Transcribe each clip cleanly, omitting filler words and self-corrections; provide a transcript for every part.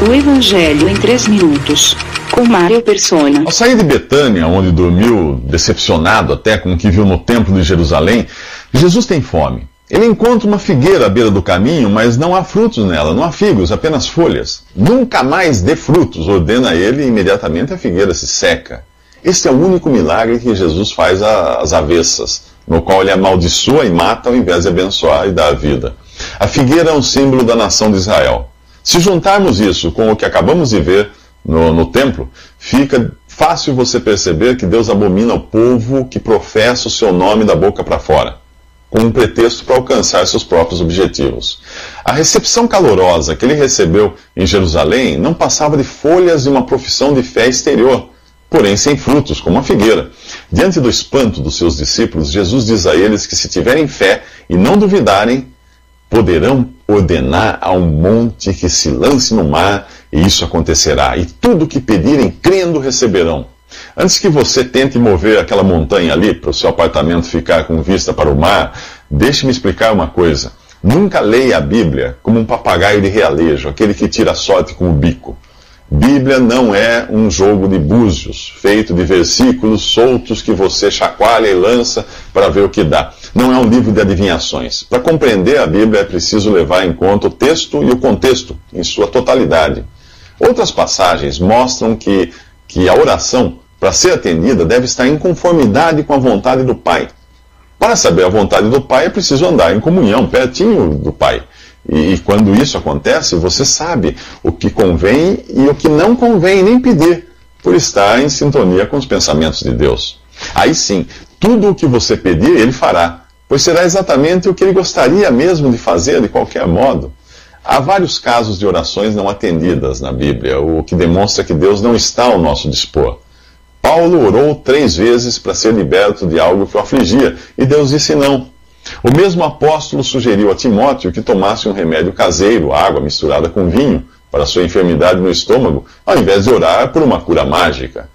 O Evangelho em 3 minutos, com Mário Persona. Ao sair de Betânia, onde dormiu, decepcionado até com o que viu no templo de Jerusalém, Jesus tem fome. Ele encontra uma figueira à beira do caminho, mas não há frutos nela, não há figos, apenas folhas. Nunca mais dê frutos, ordena ele, e imediatamente a figueira se seca. Este é o único milagre que Jesus faz às avessas, no qual ele amaldiçoa e mata ao invés de abençoar e dar a vida. A figueira é um símbolo da nação de Israel. Se juntarmos isso com o que acabamos de ver no templo, fica fácil você perceber que Deus abomina o povo que professa o seu nome da boca para fora, com um pretexto para alcançar seus próprios objetivos. A recepção calorosa que ele recebeu em Jerusalém não passava de folhas de uma profissão de fé exterior, porém sem frutos, como a figueira. Diante do espanto dos seus discípulos, Jesus diz a eles que se tiverem fé e não duvidarem, poderão ordenar a um monte que se lance no mar, e isso acontecerá. E tudo o que pedirem, crendo, receberão. Antes que você tente mover aquela montanha ali, para o seu apartamento ficar com vista para o mar, deixe-me explicar uma coisa. Nunca leia a Bíblia como um papagaio de realejo, aquele que tira a sorte com o bico. Bíblia não é um jogo de búzios, feito de versículos soltos que você chacoalha e lança para ver o que dá. Não é um livro de adivinhações. Para compreender a Bíblia é preciso levar em conta o texto e o contexto, em sua totalidade. Outras passagens mostram que a oração, para ser atendida, deve estar em conformidade com a vontade do Pai. Para saber a vontade do Pai, é preciso andar em comunhão, pertinho do Pai. E quando isso acontece, você sabe o que convém e o que não convém nem pedir, por estar em sintonia com os pensamentos de Deus. Aí sim, tudo o que você pedir, Ele fará, pois será exatamente o que Ele gostaria mesmo de fazer de qualquer modo. Há vários casos de orações não atendidas na Bíblia, o que demonstra que Deus não está ao nosso dispor. Paulo orou 3 vezes para ser liberto de algo que o afligia, e Deus disse não. O mesmo apóstolo sugeriu a Timóteo que tomasse um remédio caseiro, água misturada com vinho, para sua enfermidade no estômago, ao invés de orar por uma cura mágica.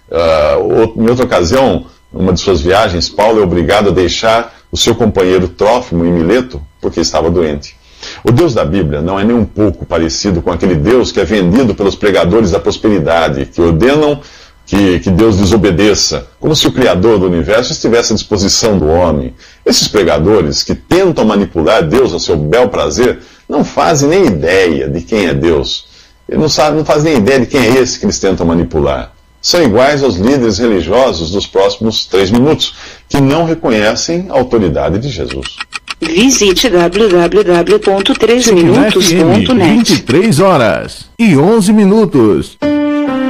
Em outra ocasião, numa de suas viagens, Paulo é obrigado a deixar o seu companheiro Trófimo em Mileto, porque estava doente. O Deus da Bíblia não é nem um pouco parecido com aquele Deus que é vendido pelos pregadores da prosperidade, que ordenam que Deus desobedeça, como se o Criador do universo estivesse à disposição do homem. Esses pregadores que tentam manipular Deus ao seu bel prazer não fazem nem ideia de quem é Deus. Eles não fazem nem ideia de quem é esse que eles tentam manipular. São iguais aos líderes religiosos dos próximos 3 minutos, que não reconhecem a autoridade de Jesus. Visite www.3minutos.net. 23 horas e 11 minutos.